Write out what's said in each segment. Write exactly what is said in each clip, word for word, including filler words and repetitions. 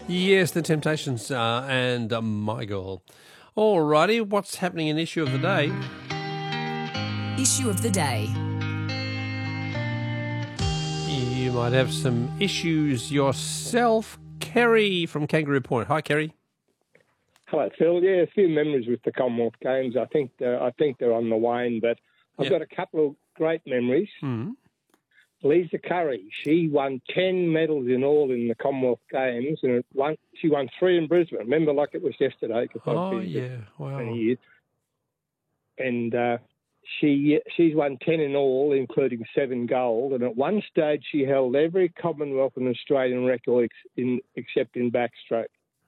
Yes, the Temptations uh, and uh, My Girl. All righty, what's happening in Issue of the Day? Issue of the Day. You might have some issues yourself. Kerry from Kangaroo Point. Hi, Kerry. Hello, Phil. Yeah, a few memories with the Commonwealth Games. I think uh, I think they're on the wane, but I've Yep. got a couple of great memories. Mm. Lisa Curry, she won ten medals in all in the Commonwealth Games, and it won, she won three in Brisbane. Remember, like it was yesterday. Cause I've Oh, been yeah. Wow. twenty years. And uh, she she's won ten in all, including seven gold. And at one stage, she held every Commonwealth and Australian record ex- in, except in backstroke.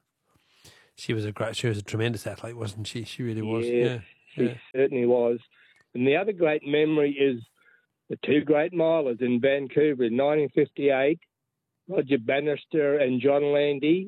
She was a great, she was a tremendous athlete, wasn't she? She really was. Yes, Yeah. she yeah. certainly was. And the other great memory is the two great milers in Vancouver in nineteen fifty-eight, Roger Bannister and John Landy.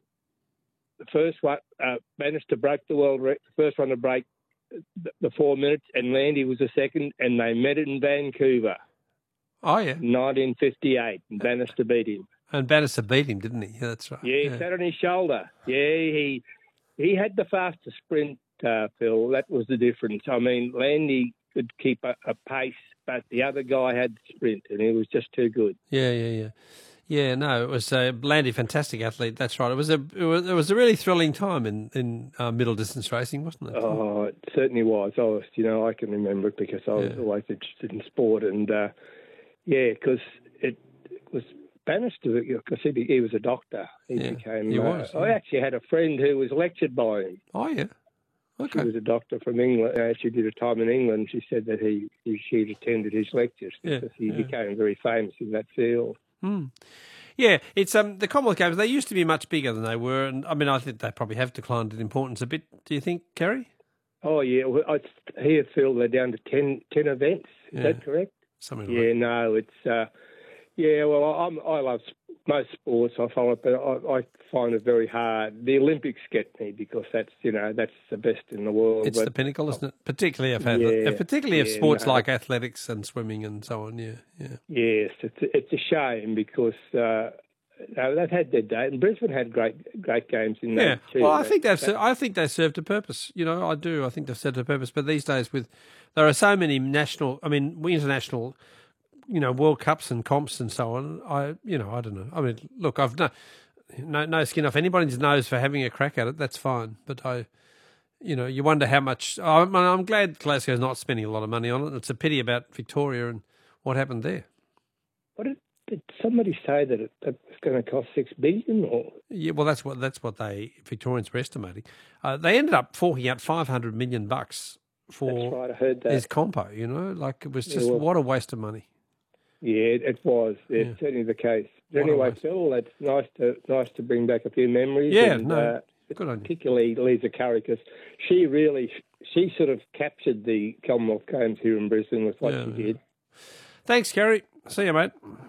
The first one, uh, Bannister broke the world record, the first one to break the, the four minutes, and Landy was the second, and they met in Vancouver, Oh, yeah. nineteen fifty-eight, and Bannister beat him. And Bannister beat him, didn't he? Yeah, that's right. Yeah, he yeah. sat on his shoulder. Yeah, he he had the fastest sprint, uh, Phil. That was the difference. I mean, Landy could keep a, a pace, but the other guy had the sprint, and he was just too good. Yeah, yeah, yeah. Yeah, no, it was uh, Landy, fantastic athlete. That's right. It was a it was, it was a really thrilling time in in uh, middle distance racing, wasn't it? Oh, it certainly was. I was, you know, I can remember it because I was Yeah. always interested in sport, and uh, yeah, because it, it was Bannister, because he, he was a doctor. He Yeah, became. he uh, was, I yeah. actually had a friend who was lectured by him. Oh, yeah. She Okay. was a doctor from England. Uh, she did a time in England. She said that he, he she'd attended his lectures Yeah, because he yeah. became very famous in that field. Hmm. Yeah, it's um the Commonwealth Games. They used to be much bigger than they were, and I mean, I think they probably have declined in importance a bit. Do you think, Kerry? Oh yeah, well, I here Phil, they're down to ten, ten events. Is Yeah. that correct? Something like Yeah, that. no, it's uh, yeah. Well, I'm, I love s- most sports. I follow it, but I, I find it very hard. The Olympics get me because that's you know that's the best in the world. It's but, the pinnacle, isn't it? Particularly of ath- Yeah, particularly of yeah, sports no. like athletics and swimming and so on. Yeah, yeah. Yes, it's it's a shame because uh, no, they've had their day, and Brisbane had great great games in Yeah, that too. well, I That- think they've. that- ser- I think they served a purpose. You know, I do. I think they've served a purpose. But these days, with there are so many national, I mean, international, you know, World Cups and comps and so on. I, you know, I don't know. I mean, look, I've no, no, no skin off anybody's nose for having a crack at it. That's fine. But I, you know, you wonder how much. I'm, I'm glad Glasgow's not spending a lot of money on it. It's a pity about Victoria and what happened there. What did, did somebody say that it, that it's going to cost six billion? Or Yeah, well, that's what that's what they Victorians were estimating. Uh, they ended up forking out five hundred million bucks for that's right, I heard that. his compo. You know, like it was Yeah, just well- what a waste of money. Yeah, it, it was. It's Yeah. certainly the case. What a Anyway, waste. Phil, it's nice to nice to bring back a few memories. Yeah, and, no, uh, good on you. particularly Lisa Curry, because she really she sort of captured the Commonwealth Games here in Brisbane with what Yeah, she yeah. did. Thanks, Gary. See you, mate.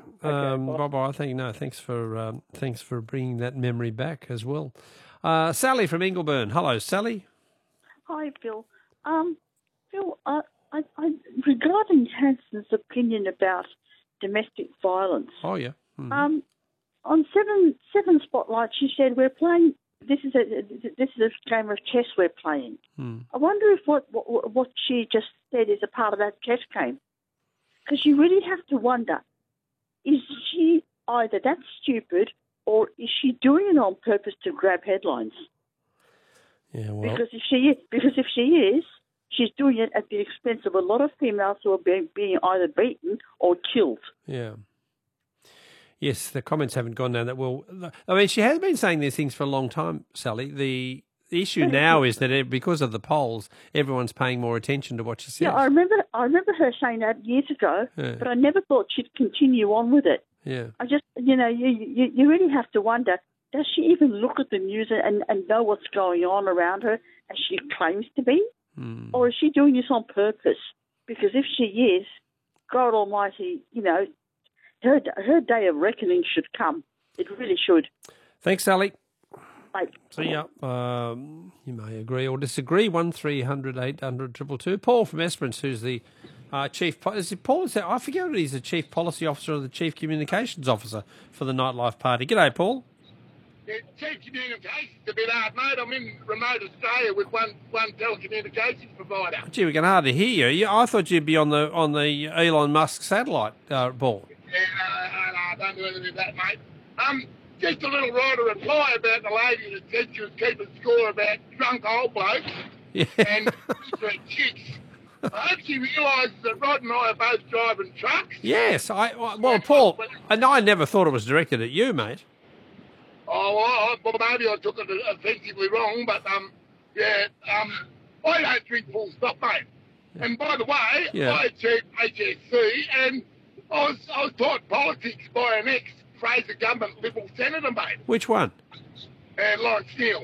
um, bye. bye bye. Thank you. No, thanks for um, thanks for bringing that memory back as well. Uh, Sally from Ingleburn. Hello, Sally. Hi, Phil. Um, Phil, uh, I, I, regarding Hanson's opinion about domestic violence, Oh yeah. Hmm. um, on Seven Seven Spotlight, she said we're playing. This is a this is a game of chess we're playing. Hmm. I wonder if what what, what she just said is a part of that chess game, because you really have to wonder: is she either that stupid or is she doing it on purpose to grab headlines? Yeah. Well. Because if she is, because if she is, she's doing it at the expense of a lot of females who are being, being either beaten or killed. Yeah. Yes, the comments haven't gone down that well. I mean, she has been saying these things for a long time, Sally. The issue now is that it, because of the polls, everyone's paying more attention to what she says. Yeah, I remember. I remember her saying that years ago, Yeah. but I never thought she'd continue on with it. Yeah. I just, you know, you you, you really have to wonder: does she even look at the news and, and know what's going on around her, as she claims to be, Hmm. or is she doing this on purpose? Because if she is, God Almighty, you know, her her day of reckoning should come. It really should. Thanks, Sally. Like, See ya. Um, you may agree or disagree. One three hundred eight hundred triple two. Paul from Esperance, who's the uh, chief. po- Is it Paul? Is that, I forget what he's the chief policy officer or the chief communications officer for the nightlife party. G'day, Paul. Yeah, cheap communications a bit hard, mate. I'm in remote Australia with one one telecommunications provider. Gee, we can hardly hear you. Yeah, I thought you'd be on the on the Elon Musk satellite, uh, Paul. Yeah, no, no, no, I don't do anything with that, mate. Um, just a little writer reply about the lady that said she was keeping score about drunk old blokes Yeah. and chicks. I hope she realises that Rod and I are both driving trucks. Yes, I well, Paul, and I never thought it was directed at you, mate. Oh, well, well, maybe I took it offensively wrong, but um, yeah, um, I don't drink full stop, mate. And by the way, Yeah. I achieved H S C, and I was I was taught politics by an ex Fraser government Liberal senator, mate, Which one? and Lawrence Neal.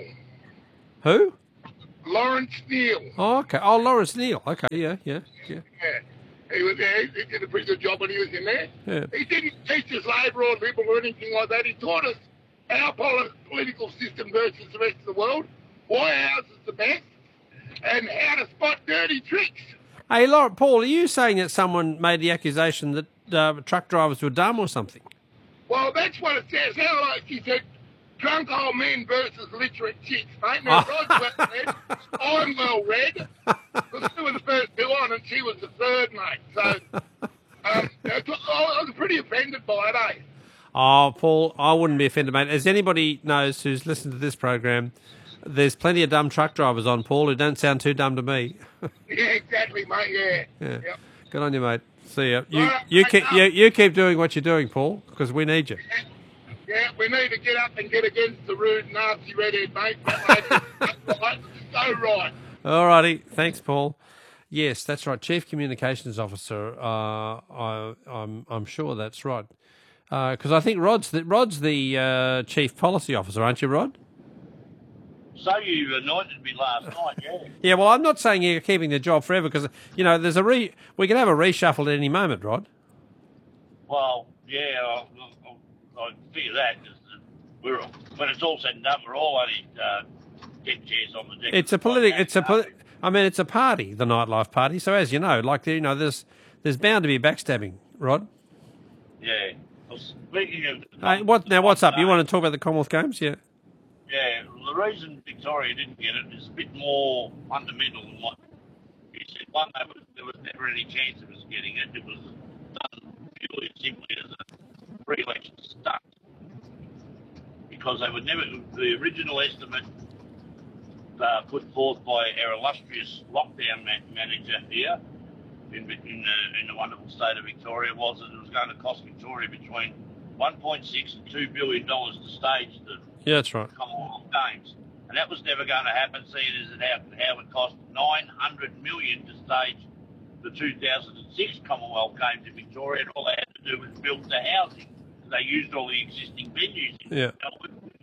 Who? Lawrence Neal. Oh, okay. Oh, Lawrence Neal. Okay. Yeah, yeah, yeah. Yeah. He was there. He did a pretty good job when he was in there. Yeah. He didn't teach us Labor or Liberal or anything like that. He taught us our poli- political system versus the rest of the world, why ours is the best, and how to spot dirty tricks. Hey, Laura, Paul, are you saying that someone made the accusation that uh, truck drivers were dumb or something? Well, that's what it says. How like he said, drunk old men versus literate chicks, mate. Now, Rod's well read. I'm well read. Because we were the first two on, and she was the third, mate. So, um, I was pretty offended by it, eh? Oh, Paul, I wouldn't be offended, mate. As anybody knows who's listened to this program, there's plenty of dumb truck drivers on, Paul, who don't sound too dumb to me. Yeah, exactly, mate, yeah. Yeah. Yep. Good on you, mate. See ya. You, Right, you, mate, keep, no. you, you keep doing what you're doing, Paul, because we need you. Yeah, we need to get up and get against the rude, nasty redhead, mate. That lady's right, so right. All righty. Thanks, Paul. Yes, that's right. Chief Communications Officer. Uh, I, I'm, I'm sure that's right. Because I think Rod's the, Rod's the uh, Chief Policy Officer, aren't you, Rod? So you anointed me last night, yeah. Yeah, well, I'm not saying you're keeping the job forever because, you know, there's a re- we can have a reshuffle at any moment, Rod. Well, yeah, I, I, I figure that 'cause we're when it's all said and done, we're all only uh, ten chairs on the deck. It's a political. It's a. Poli- I mean, it's a party, the Nightlife Party. So as you know, like you know, there's there's bound to be backstabbing, Rod. Yeah. Well, speaking of... Hey, what now? What's up? You want to talk about the Commonwealth Games? Yeah. Yeah, the reason Victoria didn't get it is a bit more fundamental than what you said. One, there was, there was never any chance of us getting it. It was done purely and simply as a pre-election stunt. Because they would never... The original estimate uh, put forth by our illustrious lockdown man- manager here in, in, the, in the wonderful state of Victoria was that it was going to cost Victoria between one point six and two billion dollars to stage the Yeah, that's right. Commonwealth Games. And that was never going to happen, seeing as it how, how it cost nine hundred million dollars to stage the two thousand six Commonwealth Games in Victoria, and all they had to do was build the housing. They used all the existing venues in Yeah. Melbourne.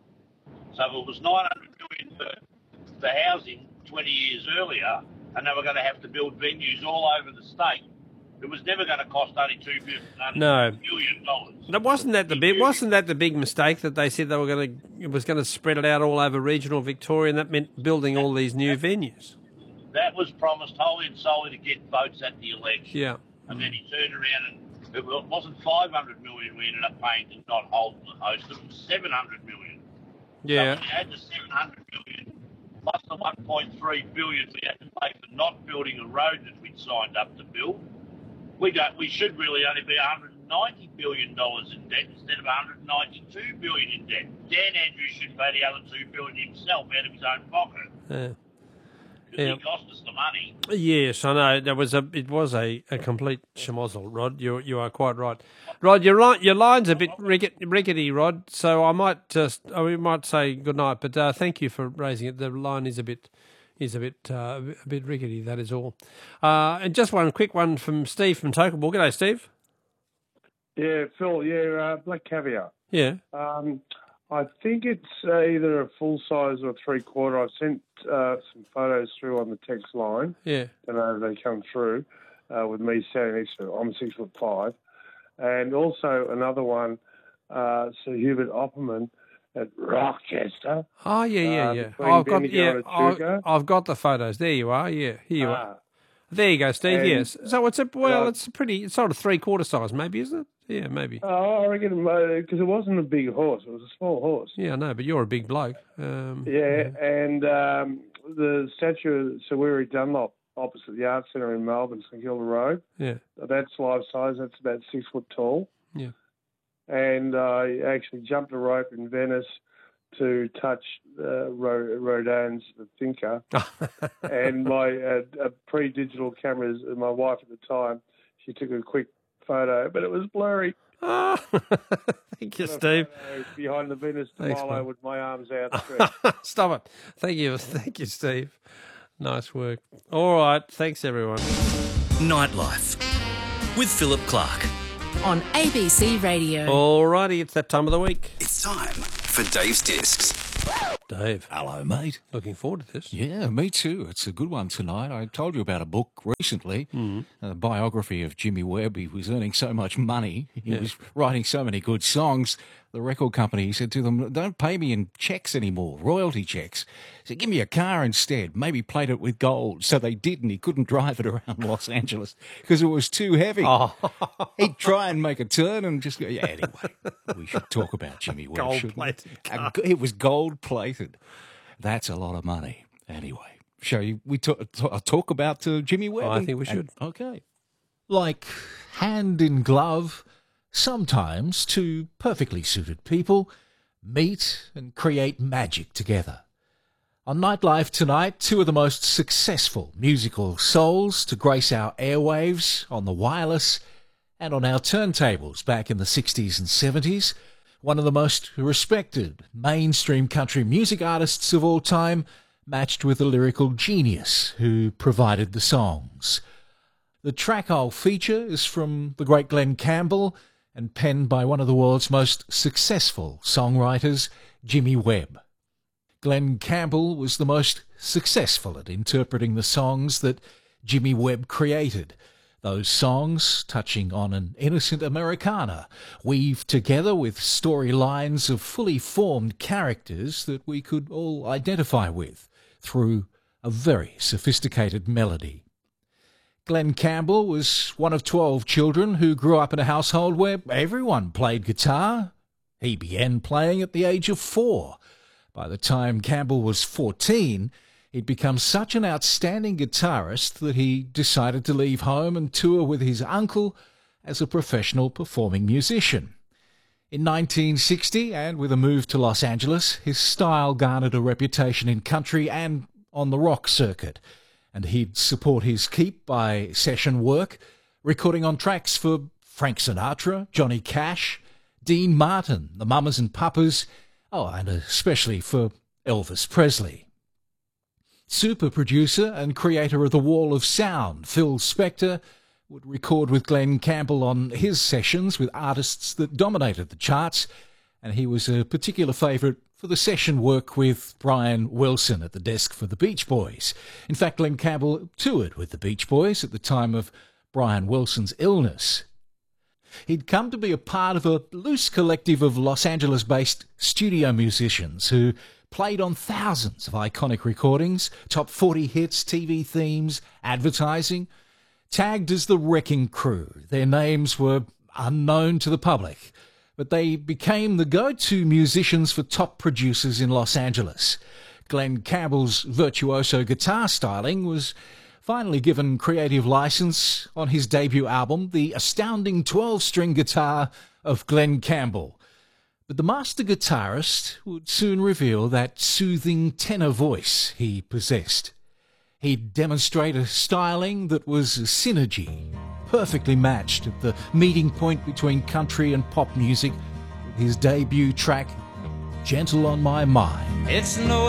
So it was nine hundred million dollars for the housing twenty years earlier, and they were going to have to build venues all over the state. It was never going to cost only two No. million dollars. That wasn't that the big wasn't that the big mistake that they said they were going to it was going to spread it out all over regional Victoria, and that meant building all these new venues. That was promised wholly and solely to get votes at the election. Yeah. And then he turned around and it wasn't five hundred million we ended up paying to not hold the host, it was seven hundred million. Yeah. So we had the seven hundred million plus the one point three billion we had to pay for not building a road that we'd signed up to build. We don't. We should really only be one hundred ninety billion dollars in debt instead of one hundred ninety-two billion dollars in debt. Dan Andrews should pay the other two billion dollars himself out of his own pocket. Yeah. Because Yeah. he cost us the money. Yes, I know. There was a. It was a, a complete schmozzle, Rod. You you are quite right, Rod. Your line your line's a bit ricket, rickety, Rod. So I might just I we might say good night, but uh, thank you for raising it. The line is a bit is a bit uh, a bit rickety. That is all. Uh, and just one quick one from Steve from Tokaball. G'day, Steve. Yeah, Phil, yeah, uh, black caviar. Yeah. Um, I think it's uh, either a full size or three quarter. I've sent uh, some photos through on the text line. Yeah. Don't know if they come through uh, with me standing next to it. I'm six foot five. And also another one, uh, Sir Hubert Opperman at Rochester. Oh yeah, yeah, uh, yeah. between I've got Bendigo yeah. and I've, Echuca. I've got the photos. There you are. Yeah. Here you are. Ah, There you go, Steve. And, yes. So it's a well, uh, it's a pretty. It's sort of three quarter size, maybe, isn't it? Yeah, maybe. Oh, I reckon because it wasn't a big horse; it was a small horse. Yeah, I know, but you're a big bloke. Um, Yeah, and um, the statue of Sir Weary Dunlop opposite the Art Centre in Melbourne, St Kilda Road. Yeah. That's life size. That's about six foot tall. Yeah. And I actually jumped a rope in Venice to touch uh, Rodin's The Thinker. And my uh, uh, pre-digital cameras, my wife at the time, she took a quick photo, but it was blurry. Oh, thank you, Steve. Behind the Venus de Thanks, Milo mate. with my arms outstretched. Stop it. Thank you. Thank you, Steve. Nice work. All right. Thanks, everyone. Nightlife with Philip Clark. On A B C Radio. All righty. It's that time of the week. It's time for Dave's Discs. Dave. Hello, mate. Looking forward to this. Yeah, me too. It's a good one tonight. I told you about a book recently, mm. a biography of Jimmy Webb. He was earning so much money. He Yeah. was writing so many good songs. The record company, he said to them, don't pay me in checks anymore, royalty checks. He said, give me a car instead. Maybe plate it with gold. So they did, and he couldn't drive it around Los Angeles because it was too heavy. Oh. He'd try and make a turn and just go, yeah, anyway, we should talk about Jimmy Webb. shouldn't we? Gold-plated car. A- It was gold-plated. That's a lot of money. Anyway, shall you, we talk, talk about uh, Jimmy Webb? I and- think we should. and- okay. Like hand in glove, sometimes two perfectly suited people meet and create magic together. On Nightlife tonight, two of the most successful musical souls to grace our airwaves on the wireless and on our turntables back in the sixties and seventies. One of the most respected mainstream country music artists of all time, matched with a lyrical genius who provided the songs. The track I'll feature is from the great Glenn Campbell and penned by one of the world's most successful songwriters, Jimmy Webb. Glenn Campbell was the most successful at interpreting the songs that Jimmy Webb created. Those songs, touching on an innocent Americana, weave together with storylines of fully formed characters that we could all identify with through a very sophisticated melody. Glenn Campbell was one of twelve children who grew up in a household where everyone played guitar. He began playing at the age of four. By the time Campbell was fourteen, he'd become such an outstanding guitarist that he decided to leave home and tour with his uncle as a professional performing musician. In nineteen sixty, and with a move to Los Angeles, his style garnered a reputation in country and on the rock circuit, and he'd support his keep by session work, recording on tracks for Frank Sinatra, Johnny Cash, Dean Martin, the Mamas and Papas, oh, and especially for Elvis Presley. Super producer and creator of The Wall of Sound, Phil Spector, would record with Glenn Campbell on his sessions with artists that dominated the charts, and he was a particular favourite for the session work with Brian Wilson at the desk for the Beach Boys. In fact, Glenn Campbell toured with the Beach Boys at the time of Brian Wilson's illness. He'd come to be a part of a loose collective of Los Angeles-based studio musicians who played on thousands of iconic recordings, top forty hits, T V themes, advertising. Tagged as the Wrecking Crew, their names were unknown to the public, but they became the go-to musicians for top producers in Los Angeles. Glenn Campbell's virtuoso guitar styling was finally given creative license on his debut album, The Astounding twelve-String Guitar of Glenn Campbell. But the master guitarist would soon reveal that soothing tenor voice he possessed. He'd demonstrate a styling that was a synergy, perfectly matched at the meeting point between country and pop music with his debut track, Gentle on My Mind. It's no